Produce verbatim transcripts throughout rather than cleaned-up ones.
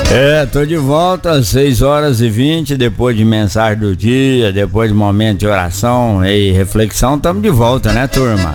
É, tô de volta às seis horas e vinte, depois de mensagem do dia, depois de momento de oração e reflexão, estamos de volta, né, turma?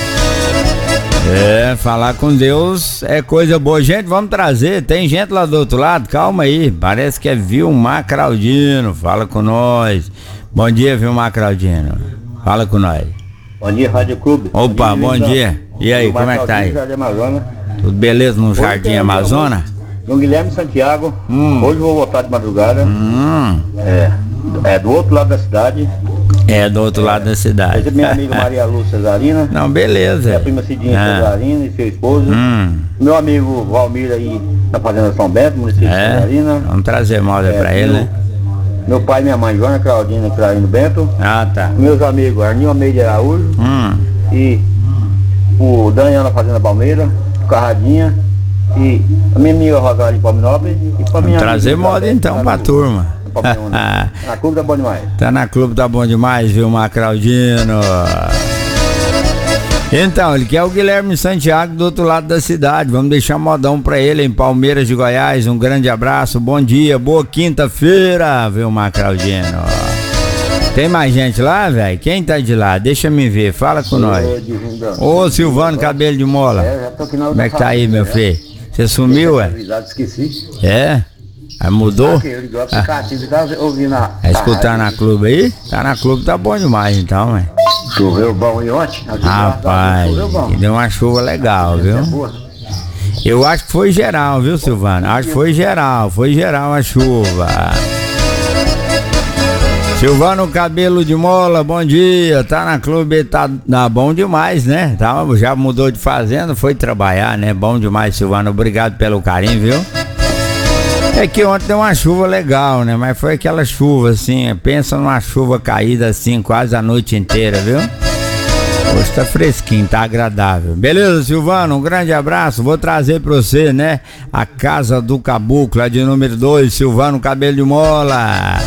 É, falar com Deus é coisa boa. Gente, vamos trazer, tem gente lá do outro lado, calma aí, parece que é Vilmar Claudino, fala com nós. Bom dia, Vilmar Claudino, fala com nós. Bom dia, Rádio Clube. Opa, bom dia. Bom dia. E aí, como é que tá aí? Tudo beleza no Jardim Amazônia? No Guilherme Santiago, hum. Hoje eu vou voltar de madrugada. Hum. É, é do outro lado da cidade. É, do outro é, lado da cidade. Essa é minha amiga Maria Lúcia Cesarina. Não, beleza. Minha prima Cidinha ah. Cesarina e seu esposo. Hum. Meu amigo Valmir aí na Fazenda São Bento, município é. de Cesarina. Vamos trazer moda é, pra ele, meu, né? Meu pai e minha mãe, Joana Claudina Clarino Bento. Ah, tá. Meus amigos Arnil Almeida Araújo. Hum. E o Daniel na Fazenda Palmeira, o Carradinha. E a minha amiga Rosário de Palminópolis e pra minha trazer moda então pra turma. Tá na Clube tá bom demais. Tá na Clube tá bom demais, viu, Macraudino? Então, ele quer o Guilherme Santiago do outro lado da cidade. Vamos deixar modão pra ele em Palmeiras de Goiás. Um grande abraço, bom dia, boa quinta-feira, viu, Macraudino? Tem mais gente lá, velho? Quem tá de lá? Deixa me ver, fala com nós. Ô, Silvano Cabelo de Mola. Como é que tá aí, meu filho? Você sumiu, ué? Esqueci. É? Aí mudou? Ah. É escutar na Clube aí? Tá na Clube, tá bom demais então, ué. Choveu bom e ontem? Rapaz, deu uma chuva legal, viu? Eu acho que foi geral, viu, Silvano? Acho que foi geral, foi geral a chuva. Silvano Cabelo de Mola, bom dia, tá na Clube, tá, tá bom demais, né? Tá, já mudou de fazenda, foi trabalhar, né? Bom demais, Silvano, obrigado pelo carinho, viu? É que ontem deu uma chuva legal, né? Mas foi aquela chuva assim, pensa numa chuva caída assim quase a noite inteira, viu? Hoje tá fresquinho, tá agradável. Beleza, Silvano, um grande abraço, vou trazer pra você, né? A Casa do Caboclo, a de número dois, Silvano Cabelo de Mola.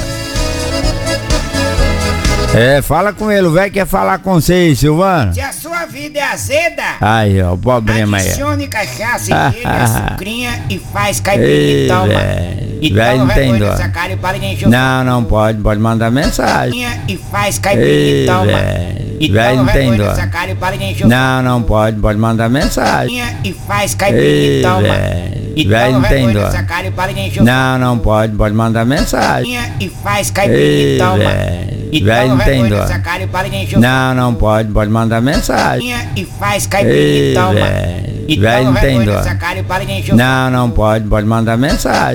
É, fala com ele, o velho quer falar com vocês, Silvano. Se a sua vida é azeda, aí, ó, o problema aí. Adicione cachaça e ele, açucrinha e faz caipirinha e toma. E velho, não tem dó. Não, não pode, pode mandar mensagem. E faz caipirinha e toma. Velho, não tem dó. Não, não pode, pode mandar mensagem. E faz caipirinha e toma. Velho, não tem dó. Não, não pode, pode mandar mensagem. E faz caipirinha e toma. Velho, não tem dó. Não, não pode, pode mandar mensagem. E faz caipirinha e toma. Velho, não tem dó. Não, não pode, pode mandar mensagem.